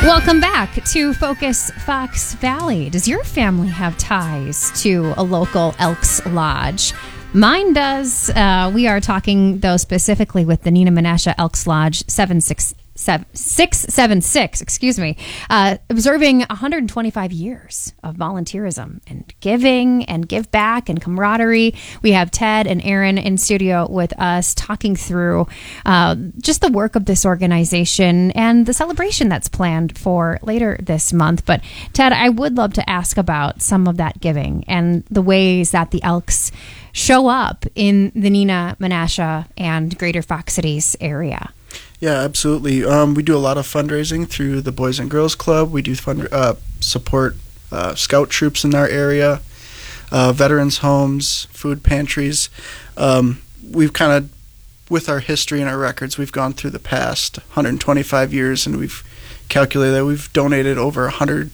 Welcome back to Focus Fox Valley. Does your family have ties to a local Elks Lodge? Mine does. We are talking, though, specifically with the Neenah Menasha Elks Lodge 676, observing 125 years of volunteerism and giving and give back and camaraderie. We have Ted and Aaron in studio with us talking through just the work of this organization and the celebration that's planned for later this month. But Ted, I would love to ask about some of that giving and the ways that the Elks show up in the Neenah Menasha and Greater Fox Cities area. Yeah, absolutely. We do a lot of fundraising through the Boys and Girls Club. We do support scout troops in our area, veterans' homes, food pantries. We've kind of, with our history and our records, we've gone through the past 125 years, and we've calculated that we've donated over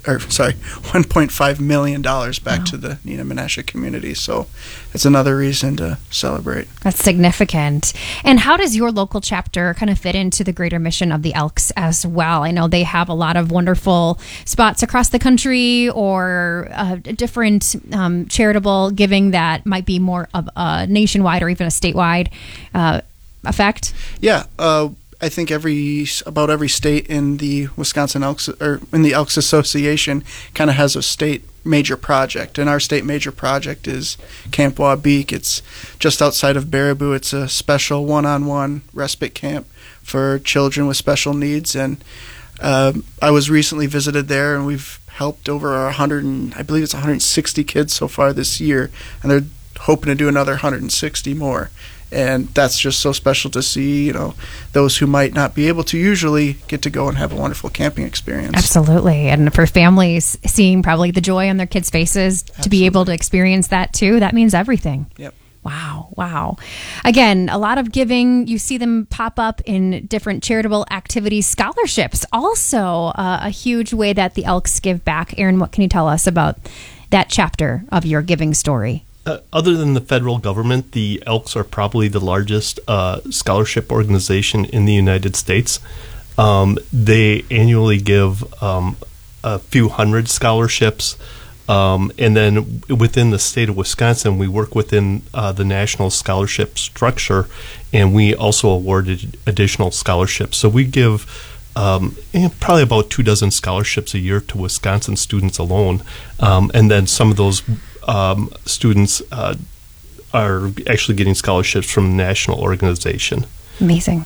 $1.5 million back to the Neenah Menasha community. So it's another reason to celebrate. That's significant. And how does your local chapter kind of fit into the greater mission of the Elks as well? I know they have a lot of wonderful spots across the country or different charitable giving that might be more of a nationwide or even a statewide effect. Yeah. I think about every state in the Wisconsin Elks, or in the Elks Association, kind of has a state major project. And our state major project is Camp Wabeek. It's just outside of Baraboo. It's a special one-on-one respite camp for children with special needs. And I was recently visited there, and we've helped over 160 kids so far this year, and they're hoping to do another 160 more. And that's just so special to see, those who might not be able to usually get to go and have a wonderful camping experience. Absolutely. And for families, seeing probably the joy on their kids' faces to be able to experience that too, that means everything. Yep. Wow. Again, a lot of giving. You see them pop up in different charitable activities. Scholarships, also a huge way that the Elks give back. Aaron, what can you tell us about that chapter of your giving story? Other than the federal government, the Elks are probably the largest scholarship organization in the United States. They annually give a few hundred scholarships. And then within the state of Wisconsin, we work within the national scholarship structure, and we also awarded additional scholarships. So we give probably about 24 scholarships a year to Wisconsin students alone. And then some of those students are actually getting scholarships from a national organization. Amazing.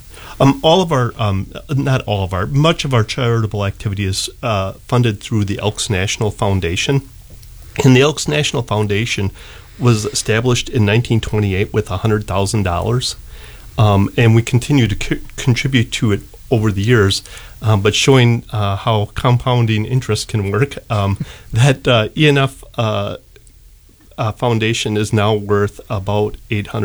Much of our charitable activity is funded through the Elks National Foundation. And the Elks National Foundation was established in 1928 with $100,000. And we continue to contribute to it over the years, but showing how compounding interest can work, that ENF Foundation is now worth about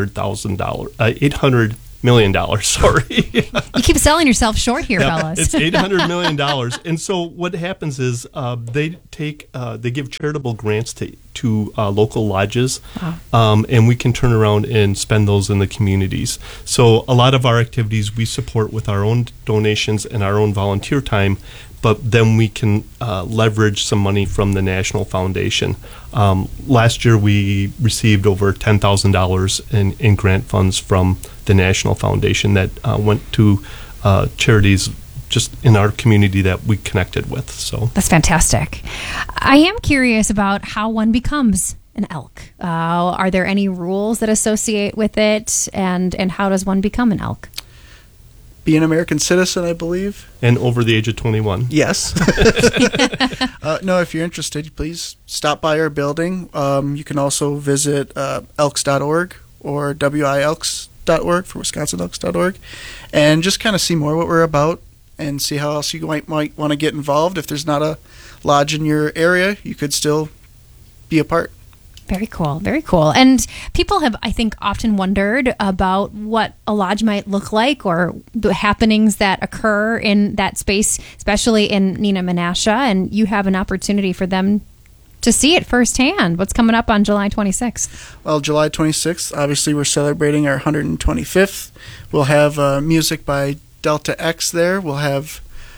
$800 million. Sorry, you keep selling yourself short here, fellas. It's $800 million, and so what happens is they give charitable grants to local lodges, and we can turn around and spend those in the communities. So a lot of our activities we support with our own donations and our own volunteer time, but then we can leverage some money from the National Foundation. Last year, we received over $10,000 in grant funds from the National Foundation that went to charities just in our community that we connected with. So that's fantastic. I am curious about how one becomes an elk. Are there any rules that associate with it, and how does one become an elk? Be an American citizen, I believe. And over the age of 21. Yes. No, if you're interested, please stop by our building. You can also visit elks.org or wielks.org for wisconsinelks.org, and just kind of see more what we're about and see how else you might want to get involved. If there's not a lodge in your area, you could still be a part. Very cool. Very cool. And people have, I think, often wondered about what a lodge might look like or the happenings that occur in that space, especially in Neenah Menasha. And you have an opportunity for them to see it firsthand. What's coming up on July 26th? Well, July 26th, obviously, we're celebrating our 125th. We'll have music by Delta X there. We'll have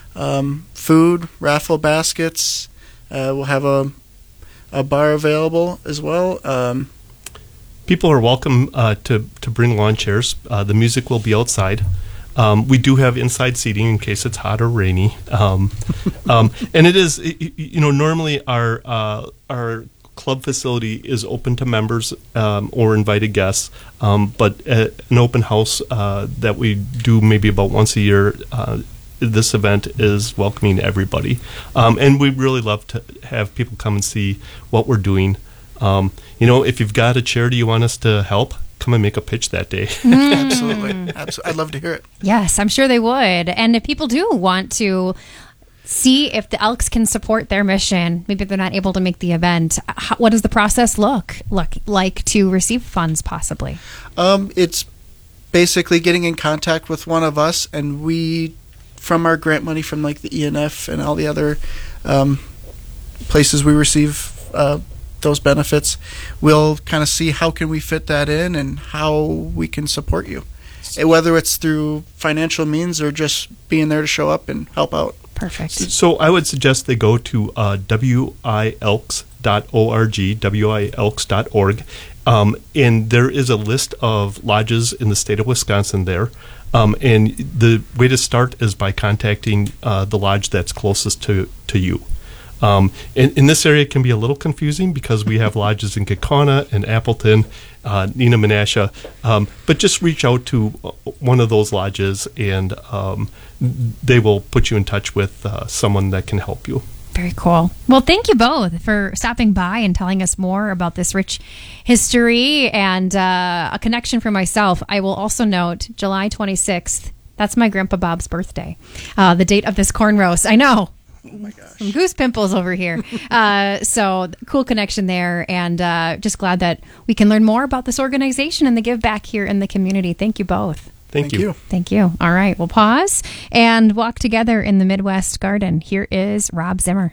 food, raffle baskets. We'll have a bar available as well. People are welcome to bring lawn chairs. The music will be outside. We do have inside seating in case it's hot or rainy. And it is, normally our club facility is open to members or invited guests, but an open house that we do maybe about once a year, this event is welcoming everybody. And we'd really love to have people come and see what we're doing. If you've got a charity you want us to help, come and make a pitch that day. Absolutely. I'd love to hear it. Yes, I'm sure they would. And if people do want to see if the Elks can support their mission, maybe they're not able to make the event, what does the process look like to receive funds possibly? It's basically getting in contact with one of us, and we, from our grant money from like the ENF and all the other places we receive those benefits, we'll kind of see how can we fit that in and how we can support you, whether it's through financial means or just being there to show up and help out. Perfect. So I would suggest they go to wielks.org, wielks.org, and there is a list of lodges in the state of Wisconsin there. And the way to start is by contacting the lodge that's closest to you. In this area, it can be a little confusing because we have lodges in Kaukauna and Appleton, Neenah, Menasha, but just reach out to one of those lodges and they will put you in touch with someone that can help you. Very cool. Well, thank you both for stopping by and telling us more about this rich history and a connection for myself. I will also note July 26th. That's my Grandpa Bob's birthday, the date of this corn roast. I know. Oh my gosh. Some goose pimples over here. So cool connection there, and just glad that we can learn more about this organization and the give back here in the community. Thank you both. Thank you. Thank you. All right, we'll pause and walk together in the Midwest Garden. Here is Rob Zimmer.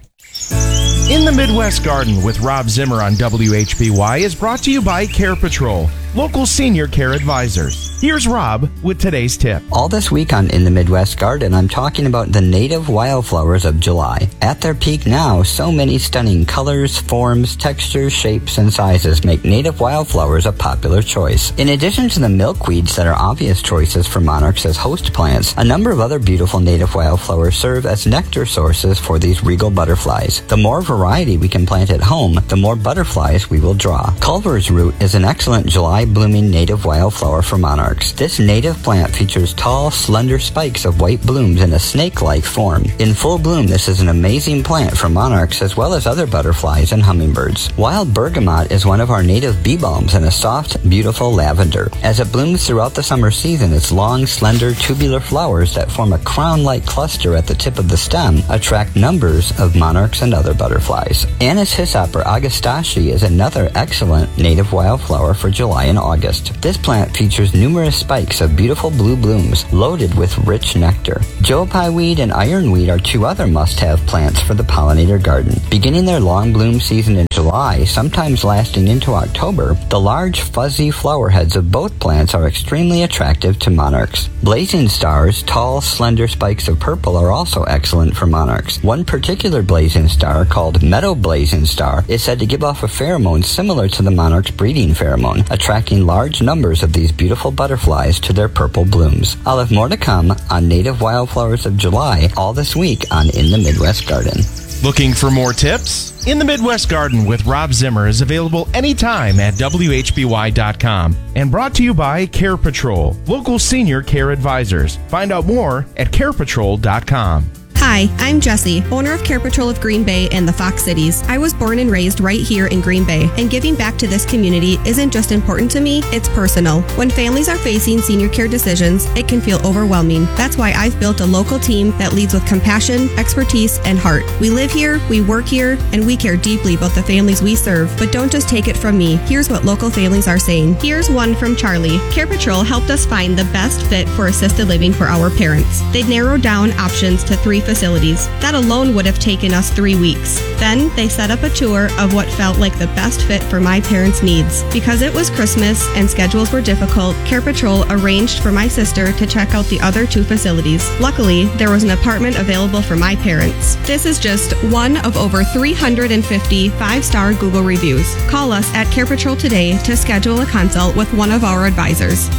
In the Midwest Garden with Rob Zimmer on WHBY is brought to you by Care Patrol, local senior care advisors. Here's Rob with today's tip. All this week on In the Midwest Garden, I'm talking about the native wildflowers of July. At their peak now, so many stunning colors, forms, textures, shapes, and sizes make native wildflowers a popular choice. In addition to the milkweeds that are obvious choices for monarchs as host plants, a number of other beautiful native wildflowers serve as nectar sources for these regal butterflies. The more variety we can plant at home, the more butterflies we will draw. Culver's root is an excellent July blooming native wildflower for monarchs. This native plant features tall, slender spikes of white blooms in a snake-like form. In full bloom, this is an amazing plant for monarchs as well as other butterflies and hummingbirds. Wild bergamot is one of our native bee balms and a soft, beautiful lavender. As it blooms throughout the summer season, its long, slender, tubular flowers that form a crown-like cluster at the tip of the stem attract numbers of monarchs and other butterflies. Anise hyssop or agastache is another excellent native wildflower for July and August. This plant features numerous spikes of beautiful blue blooms loaded with rich nectar. Joe Pye weed and ironweed are two other must-have plants for the pollinator garden. Beginning their long bloom season in July, sometimes lasting into October, the large fuzzy flower heads of both plants are extremely attractive to monarchs. Blazing stars, tall, slender spikes of purple are also excellent for monarchs. One particular blazing star, called meadow blazing star, is said to give off a pheromone similar to the monarch's breeding pheromone, attracting large numbers of these beautiful butterflies to their purple blooms. I'll have more to come on native wildflowers of July all this week on In the Midwest Garden. Looking for more tips? In the Midwest Garden with Rob Zimmer is available anytime at WHBY.com and brought to you by Care Patrol, local senior care advisors. Find out more at carepatrol.com. Hi, I'm Jessie, owner of Care Patrol of Green Bay and the Fox Cities. I was born and raised right here in Green Bay, and giving back to this community isn't just important to me, it's personal. When families are facing senior care decisions, it can feel overwhelming. That's why I've built a local team that leads with compassion, expertise, and heart. We live here, we work here, and we care deeply about the families we serve, but don't just take it from me. Here's what local families are saying. Here's one from Charlie. Care Patrol helped us find the best fit for assisted living for our parents. They narrowed down options to 3 facilities. That alone would have taken us 3 weeks. Then they set up a tour of what felt like the best fit for my parents' needs. Because it was Christmas and schedules were difficult, Care Patrol arranged for my sister to check out the other 2 facilities. Luckily, there was an apartment available for my parents. This is just one of over 350 5-star Google reviews. Call us at Care Patrol today to schedule a consult with one of our advisors.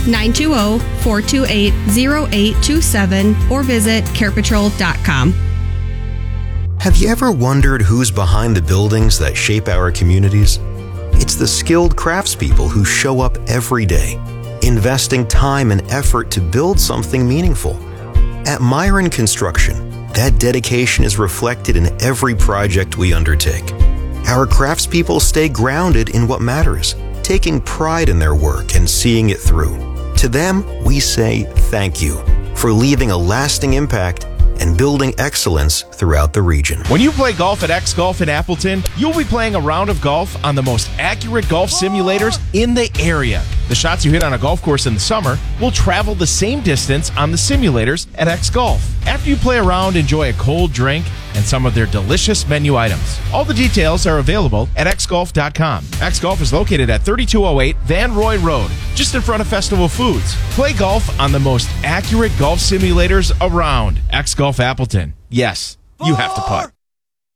920-428-0827 or visit carepatrol.com. Have you ever wondered who's behind the buildings that shape our communities? It's the skilled craftspeople who show up every day, investing time and effort to build something meaningful. At Myron Construction, that dedication is reflected in every project we undertake. Our craftspeople stay grounded in what matters, taking pride in their work and seeing it through. To them, we say thank you for leaving a lasting impact and building excellence throughout the region. When you play golf at X Golf in Appleton, you'll be playing a round of golf on the most accurate golf simulators in the area. The shots you hit on a golf course in the summer will travel the same distance on the simulators at X Golf. After you play around, enjoy a cold drink and some of their delicious menu items. All the details are available at xgolf.com. X Golf is located at 3208 Van Roy Road, just in front of Festival Foods. Play golf on the most accurate golf simulators around. X Golf Appleton. Yes, you have to putt.